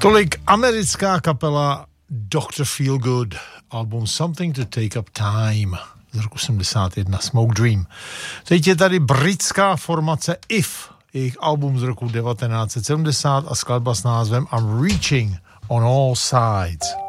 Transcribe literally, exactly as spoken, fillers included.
Tolik americká kapela doktor Feelgood, album Something to Take Up Time z roku sedmdesát jedna, Smoke Dream. Teď je tady britská formace If, jejich album z roku devatenáct set sedmdesát a skladba s názvem I'm Reaching on All Sides.